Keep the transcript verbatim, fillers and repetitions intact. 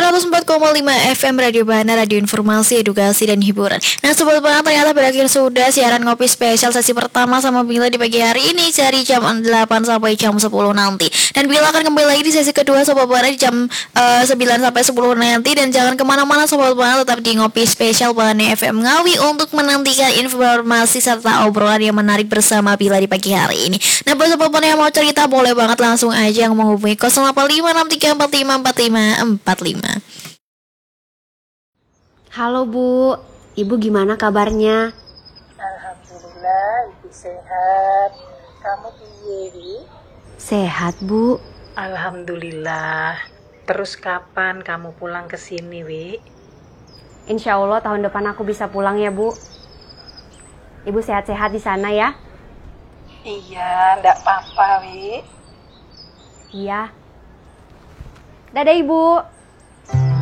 seratus empat koma lima F M Radio Bahana, radio informasi, edukasi, dan hiburan. Nah sobat Bahana, ternyata berakhir sudah siaran ngopi spesial sesi pertama sama Bila di pagi hari ini dari jam delapan sampai jam sepuluh nanti. Dan Bila akan kembali lagi di sesi kedua sobat Bahana di jam uh, sembilan sampai sepuluh nanti. Dan jangan kemana-mana sobat Bahana, tetap di ngopi spesial Bahana F M Ngawi untuk menantikan informasi serta obrolan yang menarik bersama Bila di pagi hari ini. Nah buat sobat Bahana yang mau cerita boleh banget langsung aja yang menghubungi nol delapan lima enam tiga empat lima empat lima empat lima. Halo Bu, Ibu gimana kabarnya? Alhamdulillah, Ibu sehat. Kamu piye, Wi? Sehat Bu. Alhamdulillah. Terus kapan kamu pulang ke sini, Wi? Insya Allah tahun depan aku bisa pulang ya Bu. Ibu sehat-sehat di sana ya? Iya, ndak apa-apa, Wi. Iya. Dadah Ibu.